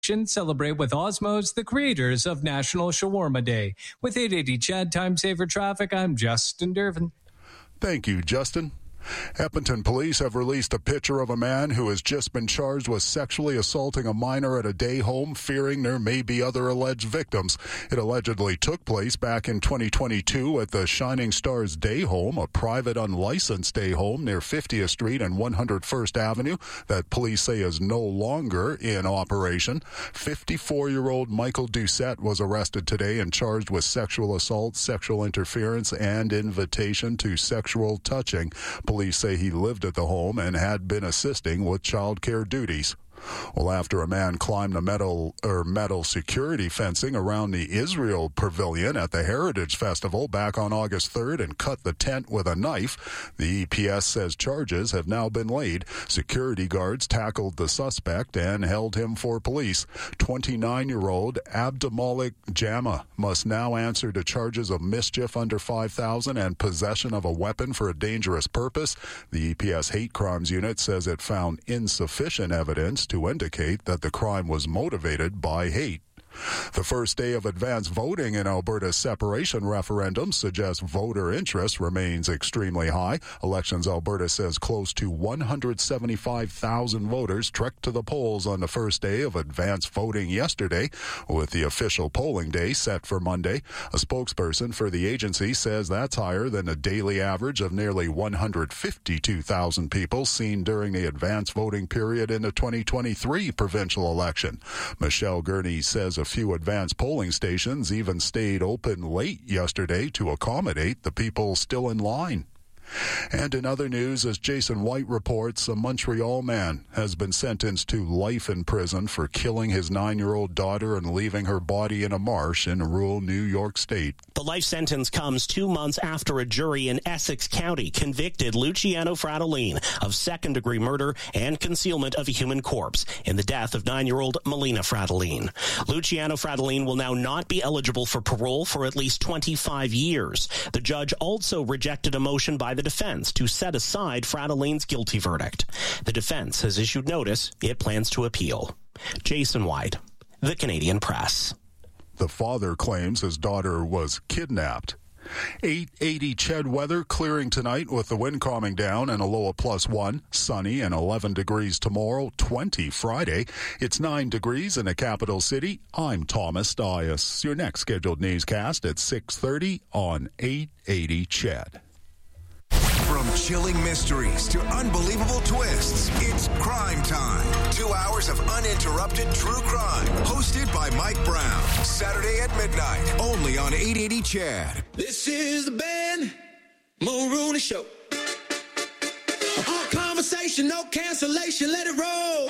Celebrate with Osmos, the creators of National Shawarma Day. With 880 Chad Time Saver Traffic, I'm Justin Dervin. Thank you, Justin. Edmonton police have released a picture of a man who has just been charged with sexually assaulting a minor at a day home, fearing there may be other alleged victims. It allegedly took place back in 2022 at the Shining Stars Day Home, a private unlicensed day home near 50th Street and 101st Avenue that police say is no longer in operation. 54-year-old Michael Doucette was arrested today and charged with sexual assault, sexual interference, and invitation to sexual touching. Police say he lived at the home and had been assisting with child care duties. Well, after a man climbed the metal security fencing around the Israel Pavilion at the Heritage Festival back on August 3rd and cut the tent with a knife, the EPS says charges have now been laid. Security guards tackled the suspect and held him for police. 29-year-old Abdulmalik Jama must now answer to charges of mischief under 5,000 and possession of a weapon for a dangerous purpose. The EPS Hate Crimes Unit says it found insufficient evidence to indicate that the crime was motivated by hate. The first day of advance voting in Alberta's separation referendum suggests voter interest remains extremely high. Elections Alberta says close to 175,000 voters trekked to the polls on the first day of advance voting yesterday, with the official polling day set for Monday. A spokesperson for the agency says that's higher than the daily average of nearly 152,000 people seen during the advance voting period in the 2023 provincial election. Michelle Gurney says a few advanced polling stations even stayed open late yesterday to accommodate the people still in line. And in other news, as Jason White reports, a Montreal man has been sentenced to life in prison for killing his 9-year-old daughter and leaving her body in a marsh in rural New York State. The life sentence comes 2 months after a jury in Essex County convicted Luciano Fratellin of second-degree murder and concealment of a human corpse in the death of 9-year-old Melina Fratellin. Luciano Fratellin will now not be eligible for parole for at least 25 years. The judge also rejected a motion by the defense to set aside Fratellin's guilty verdict. The defense has issued notice it plans to appeal. Jason White, The Canadian Press. The father claims his daughter was kidnapped. 880 Ched weather, clearing tonight with the wind calming down and a low of +1. Sunny and 11 degrees tomorrow, 20 Friday. It's 9 degrees in the capital city. I'm Thomas Dias. Your next scheduled newscast at 6:30 on 880 Ched. From chilling mysteries to unbelievable twists, it's Crime Time. 2 hours of uninterrupted true crime. Hosted by Mike Brown. Saturday at midnight. Only on 880 Chad. This is the Ben Mulrooney Show. Conversation, no cancellation, let it roll.